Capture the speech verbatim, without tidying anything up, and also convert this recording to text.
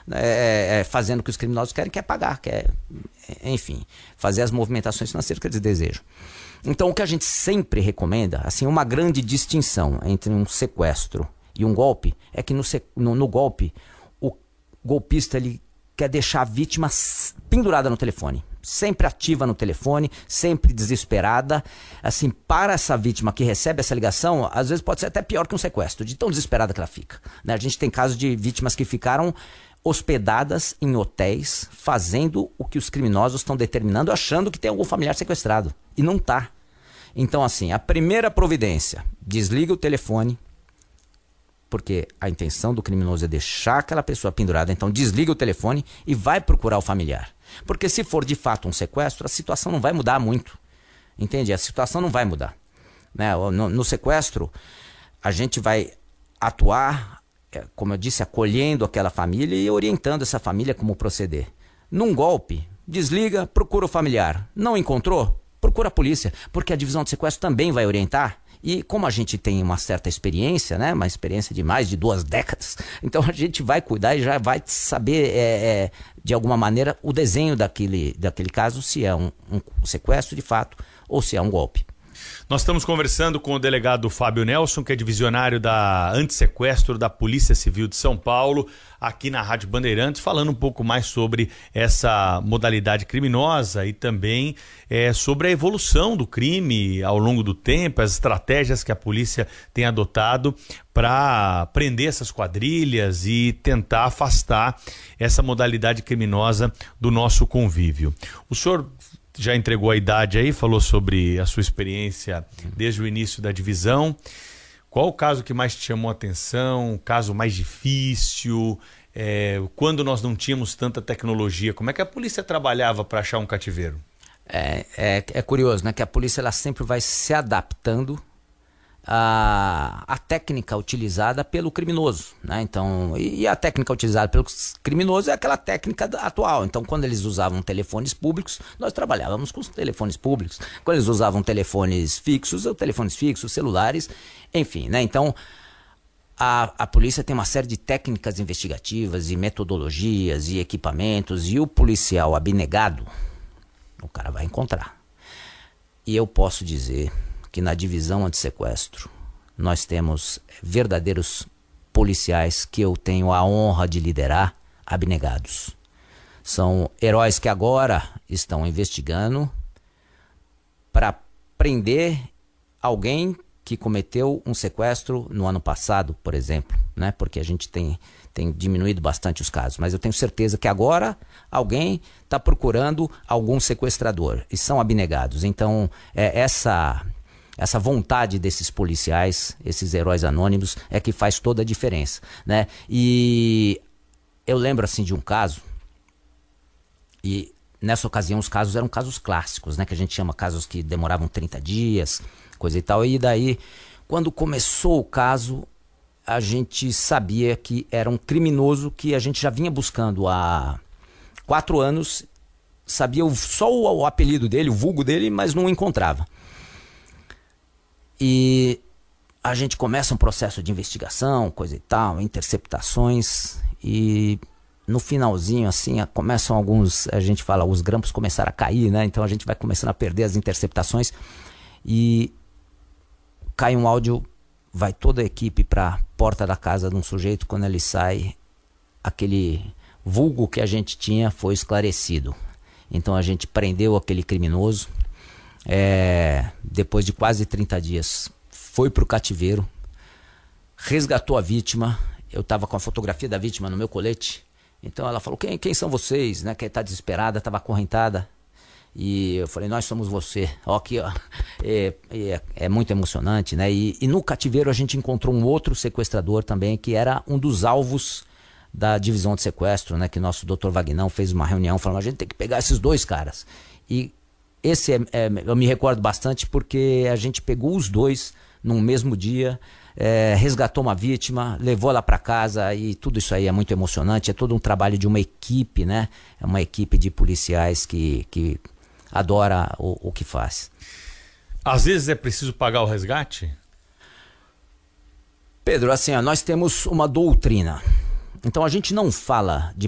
é, é, fazendo o que os criminosos querem, quer pagar, quer, enfim, fazer as movimentações financeiras que eles desejam. Então o que a gente sempre recomenda, assim, uma grande distinção entre um sequestro e um golpe, é que no, no, no golpe, o golpista ele quer deixar a vítima pendurada no telefone, sempre ativa no telefone, sempre desesperada. Assim, para essa vítima que recebe essa ligação, às vezes pode ser até pior que um sequestro, de tão desesperada que ela fica, né? A gente tem casos de vítimas que ficaram hospedadas em hotéis, fazendo o que os criminosos estão determinando, achando que tem algum familiar sequestrado, e não tá. Então, assim, a primeira providência, desliga o telefone, porque a intenção do criminoso é deixar aquela pessoa pendurada. Então desliga o telefone e vai procurar o familiar. Porque se for de fato um sequestro, a situação não vai mudar muito. Entende? A situação não vai mudar, né? No, no sequestro, a gente vai atuar, como eu disse, acolhendo aquela família e orientando essa família como proceder. Num golpe, desliga, procura o familiar. Não encontrou? Procura a polícia, porque a divisão de sequestro também vai orientar. E como a gente tem uma certa experiência, né, uma experiência de mais de duas décadas, então a gente vai cuidar e já vai saber, é, é, de alguma maneira, o desenho daquele, daquele caso, se é um, um sequestro de fato ou se é um golpe. Nós estamos conversando com o delegado Fábio Nelson, que é divisionário da Antissequestro da Polícia Civil de São Paulo, aqui na Rádio Bandeirantes, falando um pouco mais sobre essa modalidade criminosa e também é, sobre a evolução do crime ao longo do tempo, as estratégias que a polícia tem adotado para prender essas quadrilhas e tentar afastar essa modalidade criminosa do nosso convívio. O senhor já entregou a idade aí, falou sobre a sua experiência desde o início da divisão. Qual o caso que mais te chamou a atenção? O caso mais difícil? É, quando nós não tínhamos tanta tecnologia, como é que a polícia trabalhava para achar um cativeiro? É, é, é curioso, né? Que a polícia ela sempre vai se adaptando à, à técnica utilizada pelo criminoso, né? Então, e, e a técnica utilizada pelo criminoso é aquela técnica atual. Então, quando eles usavam telefones públicos, nós trabalhávamos com os telefones públicos. Quando eles usavam telefones fixos, ou telefones fixos, celulares, enfim, né? Então, a, a polícia tem uma série de técnicas investigativas e metodologias e equipamentos, e o policial abnegado, o cara vai encontrar. E eu posso dizer que na divisão antissequestro nós temos verdadeiros policiais que eu tenho a honra de liderar, abnegados. São heróis que agora estão investigando para prender alguém que cometeu um sequestro no ano passado, por exemplo, né? Porque a gente tem, tem diminuído bastante os casos, mas eu tenho certeza que agora alguém está procurando algum sequestrador e são abnegados. Então, é, essa, essa vontade desses policiais, esses heróis anônimos, é que faz toda a diferença, né? E eu lembro assim de um caso, e nessa ocasião os casos eram casos clássicos, né? Que a gente chama casos que demoravam trinta dias, coisa e tal. E daí, quando começou o caso, a gente sabia que era um criminoso que a gente já vinha buscando há quatro anos, sabia o, só o, o apelido dele, o vulgo dele, mas não o encontrava. E a gente começa um processo de investigação, coisa e tal, interceptações, e no finalzinho, assim, começam alguns, a gente fala, os grampos começaram a cair, né? Então a gente vai começando a perder as interceptações e cai um áudio, vai toda a equipe para a porta da casa de um sujeito. Quando ele sai, aquele vulgo que a gente tinha foi esclarecido. Então a gente prendeu aquele criminoso, é, depois de quase trinta dias, foi para o cativeiro, resgatou a vítima. Eu estava com a fotografia da vítima no meu colete. Então ela falou, quem, quem são vocês? Né? Que está desesperada, estava acorrentada. E eu falei, nós somos você. Ó, aqui, ó. É, é, é muito emocionante, né? E, e no cativeiro a gente encontrou um outro sequestrador também, que era um dos alvos da divisão de sequestro, né? Que nosso doutor Vagnão fez uma reunião falando, a gente tem que pegar esses dois caras. E esse é, é, eu me recordo bastante porque a gente pegou os dois num mesmo dia, é, resgatou uma vítima, levou ela para casa, e tudo isso aí é muito emocionante. É todo um trabalho de uma equipe, né? É uma equipe de policiais que, que adora o, o que faz. Às vezes é preciso pagar o resgate? Pedro, assim, ó, nós temos uma doutrina. Então a gente não fala de